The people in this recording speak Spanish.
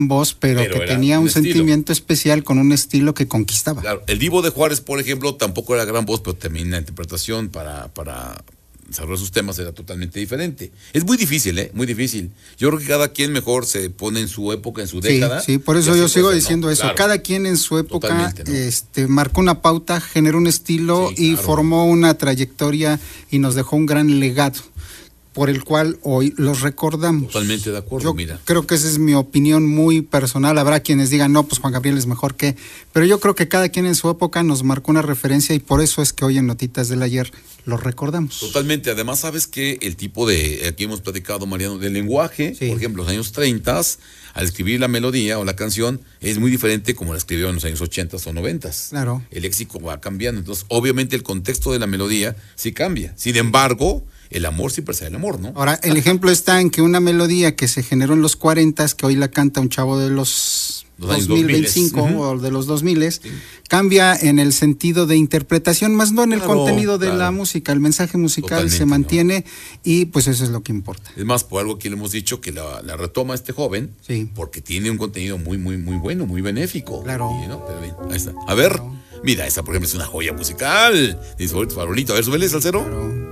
voz, pero que tenía un sentimiento especial con un estilo que conquistaba. Claro, el Divo de Juárez, por ejemplo, tampoco era gran voz, pero también la interpretación para desarrollar sus temas era totalmente diferente. Es muy difícil, muy difícil. Yo creo que cada quien mejor se pone en su época, en su década. Sí, por eso yo sigo diciendo eso. Claro. Cada quien en su época marcó una pauta, generó un estilo y formó una trayectoria y nos dejó un gran legado, por el cual hoy los recordamos. Totalmente de acuerdo, yo creo que esa es mi opinión muy personal. Habrá quienes digan, no, pues Juan Gabriel es mejor que... Pero yo creo que cada quien en su época nos marcó una referencia y por eso es que hoy en Notitas del Ayer los recordamos. Totalmente. Además, ¿sabes qué? El tipo de... Aquí hemos platicado, Mariano, del lenguaje, por ejemplo, los años 30, al escribir la melodía o la canción, es muy diferente como la escribió en los años 80 o 90. Claro. El léxico va cambiando. Entonces, obviamente, el contexto de la melodía sí cambia. Sin embargo... el amor siempre será el amor, ¿no? Ahora, el ejemplo está en que una melodía que se generó en los 40, que hoy la canta un chavo de los 2025 o de los 2000, cambia en el sentido de interpretación, más no en el contenido de la música. El mensaje musical se mantiene y pues eso es lo que importa. Es más, por algo que le hemos dicho que la retoma este joven, porque tiene un contenido muy, muy, muy bueno, muy benéfico. Claro. ¿No? Pero bien, ahí está. A ver, mira, esa por ejemplo es una joya musical. Dice favorito. A ver, súbele, Salcero. Claro.